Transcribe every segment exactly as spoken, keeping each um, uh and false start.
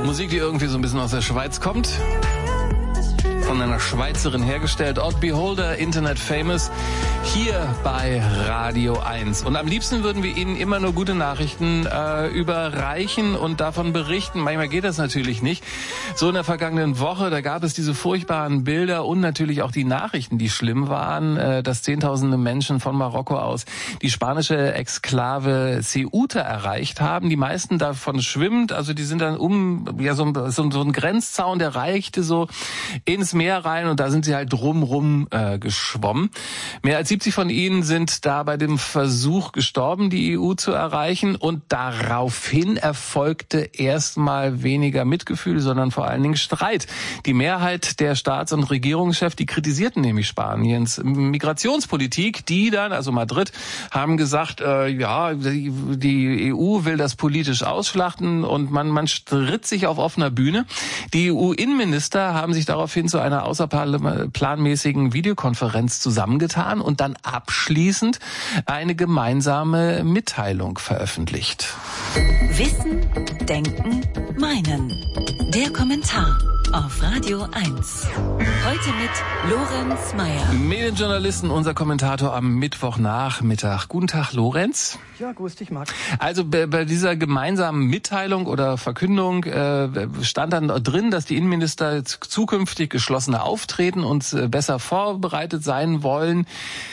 Musik, die irgendwie so ein bisschen aus der Schweiz kommt. Von einer Schweizerin hergestellt. Odd Beholder, Internet Famous, hier bei Radio eins. Und am liebsten würden wir Ihnen immer nur gute Nachrichten äh, überreichen und davon berichten. Manchmal geht das natürlich nicht. So in der vergangenen Woche, da gab es diese furchtbaren Bilder und natürlich auch die Nachrichten, die schlimm waren, äh, dass zehntausende Menschen von Marokko aus die spanische Exklave Ceuta erreicht haben. Die meisten davon schwimmend, also die sind dann um ja so, so, so ein Grenzzaun, der reichte so ins Meer rein und da sind sie halt drumrum äh, geschwommen. Mehr als siebzig von ihnen sind da bei dem Versuch gestorben, die E U zu erreichen, und daraufhin erfolgte erstmal weniger Mitgefühl, sondern vor allen Dingen Streit. Die Mehrheit der Staats- und Regierungschefs, die kritisierten nämlich Spaniens Migrationspolitik, die dann, also Madrid, haben gesagt, äh, ja, die, die E U will das politisch ausschlachten und man, man stritt sich auf offener Bühne. Die E U-Innenminister haben sich daraufhin zu einer außerplanmäßigen Videokonferenz zusammengetan und dann abschließend eine gemeinsame Mitteilung veröffentlicht. Wissen, Denken, Meinen. Der Kommentar auf Radio eins. Heute mit Lorenz Meyer. Medienjournalisten, unser Kommentator am Mittwochnachmittag. Guten Tag, Lorenz. Ja, grüß dich, Marc. Also bei, bei dieser gemeinsamen Mitteilung oder Verkündung äh, stand dann drin, dass die Innenminister zukünftig geschlossener auftreten und äh, besser vorbereitet sein wollen.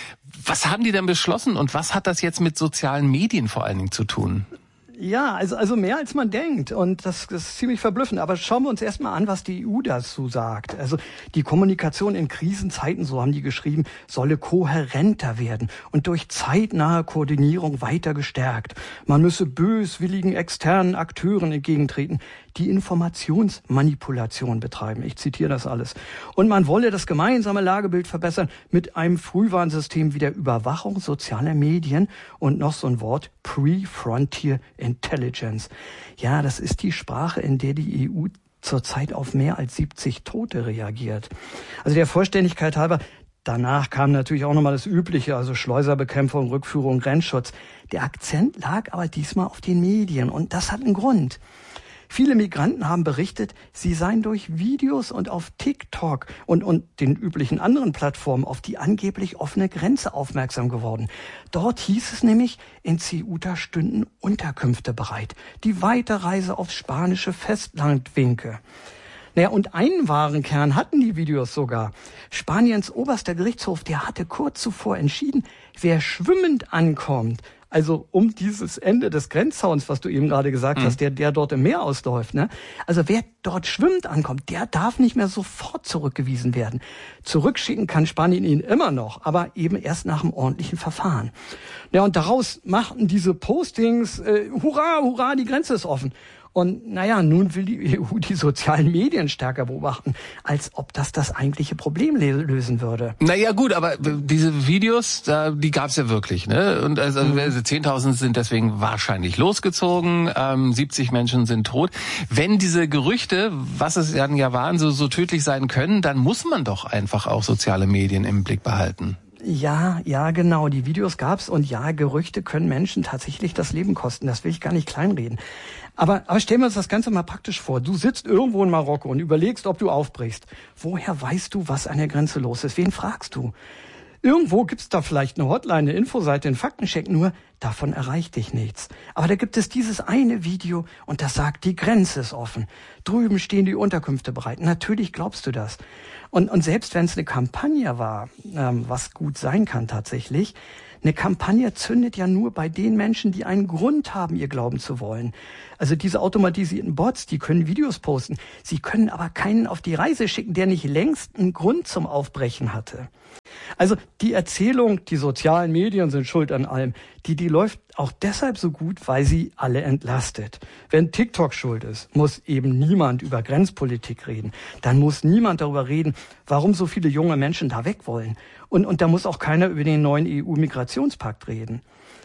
Was haben die denn beschlossen und was hat das jetzt mit sozialen Medien vor allen Dingen zu tun? Ja, also also mehr als man denkt, und das, das ist ziemlich verblüffend. Aber schauen wir uns erstmal an, was die E U dazu sagt. Also die Kommunikation in Krisenzeiten, so haben die geschrieben, solle kohärenter werden und durch zeitnahe Koordinierung weiter gestärkt. Man müsse böswilligen externen Akteuren entgegentreten, die Informationsmanipulation betreiben. Ich zitiere das alles. Und man wolle das gemeinsame Lagebild verbessern mit einem Frühwarnsystem wie der Überwachung sozialer Medien und noch so ein Wort, Pre-Frontier Intelligence. Ja, das ist die Sprache, in der die E U zurzeit auf mehr als siebzig Tote reagiert. Also der Vollständigkeit halber, danach kam natürlich auch nochmal das Übliche, also Schleuserbekämpfung, Rückführung, Grenzschutz. Der Akzent lag aber diesmal auf den Medien und das hat einen Grund. Viele Migranten haben berichtet, sie seien durch Videos und auf TikTok und, und den üblichen anderen Plattformen auf die angeblich offene Grenze aufmerksam geworden. Dort hieß es nämlich, in Ceuta stünden Unterkünfte bereit. Die Weiterreise aufs spanische Festland winke. Naja, und einen wahren Kern hatten die Videos sogar. Spaniens oberster Gerichtshof, der hatte kurz zuvor entschieden, wer schwimmend ankommt, also um dieses Ende des Grenzzauns, was du eben gerade gesagt mhm. hast, der, der dort im Meer ausläuft, ne? Also wer dort schwimmend ankommt, der darf nicht mehr sofort zurückgewiesen werden. Zurückschicken kann Spanien ihn immer noch, aber eben erst nach einem ordentlichen Verfahren. Ja, und daraus machten diese Postings, äh, hurra, hurra, die Grenze ist offen. Und naja, nun will die E U die sozialen Medien stärker beobachten, als ob das das eigentliche Problem lösen würde. Naja gut, aber diese Videos, die gab's ja wirklich, ne? Und also mhm. zehntausend sind deswegen wahrscheinlich losgezogen, ähm, siebzig Menschen sind tot. Wenn diese Gerüchte, was es dann ja waren, so, so tödlich sein können, dann muss man doch einfach auch soziale Medien im Blick behalten. Ja, ja, genau. Die Videos gab's und ja, Gerüchte können Menschen tatsächlich das Leben kosten. Das will ich gar nicht kleinreden. Aber, aber stellen wir uns das Ganze mal praktisch vor. Du sitzt irgendwo in Marokko und überlegst, ob du aufbrichst. Woher weißt du, was an der Grenze los ist? Wen fragst du? Irgendwo gibt's da vielleicht eine Hotline, eine Infoseite, einen Faktencheck, nur davon erreicht dich nichts. Aber da gibt es dieses eine Video und das sagt, die Grenze ist offen. Drüben stehen die Unterkünfte bereit. Natürlich glaubst du das. Und, und selbst wenn es eine Kampagne war, ähm, was gut sein kann tatsächlich, eine Kampagne zündet ja nur bei den Menschen, die einen Grund haben, ihr glauben zu wollen. Also diese automatisierten Bots, die können Videos posten. Sie können aber keinen auf die Reise schicken, der nicht längst einen Grund zum Aufbrechen hatte. Also die Erzählung, die sozialen Medien sind schuld an allem, die, die läuft auch deshalb so gut, weil sie alle entlastet. Wenn TikTok schuld ist, muss eben niemand über Grenzpolitik reden. Dann muss niemand darüber reden, warum so viele junge Menschen da weg wollen. Und, und da muss auch keiner über den neuen E U-Migrationspakt reden.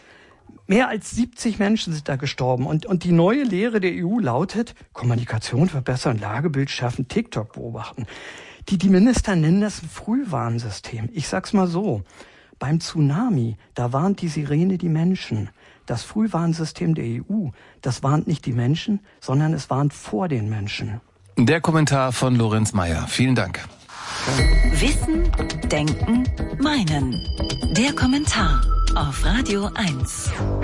Mehr als siebzig Menschen sind da gestorben und, und die neue Lehre der E U lautet, Kommunikation verbessern, Lagebild schärfen, TikTok beobachten. Die, die Minister nennen das ein Frühwarnsystem. Ich sag's mal so, beim Tsunami, da warnt die Sirene die Menschen. Das Frühwarnsystem der E U, das warnt nicht die Menschen, sondern es warnt vor den Menschen. Der Kommentar von Lorenz Meyer. Vielen Dank. Wissen, Denken, Meinen. Der Kommentar auf Radio eins.